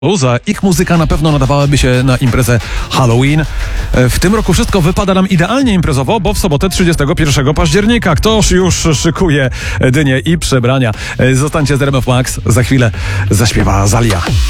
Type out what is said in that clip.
Za ich muzyka na pewno nadawałaby się na imprezę Halloween. W tym roku wszystko wypada nam idealnie imprezowo, bo w sobotę 31 października ktoś już szykuje dynie i przebrania. Zostańcie z RMF Max, za chwilę zaśpiewa Azalia.